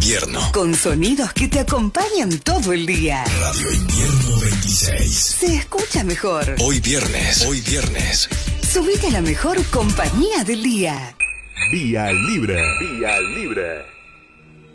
invierno. Con sonidos que te acompañan todo el día. Radio Invierno 26. Se escucha mejor. Hoy viernes. Subite a la mejor compañía del día. Vía Libre.